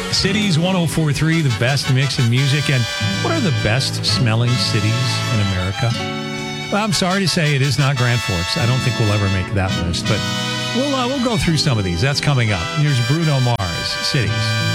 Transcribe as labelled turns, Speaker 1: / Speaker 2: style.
Speaker 1: Cities 104.3, the best mix in music. And what are the best smelling cities in America? Well, I'm sorry to say it is not Grand Forks. I don't think we'll ever make that list, but we'll go through some of these. That's coming up. Here's Bruno Mars, Cities.